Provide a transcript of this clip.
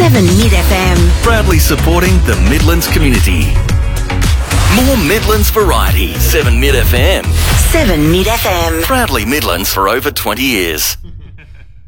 7 Mid FM. Proudly supporting the Midlands community. More Midlands variety. 7 Mid FM. 7 Mid FM. Proudly Midlands for over 20 years.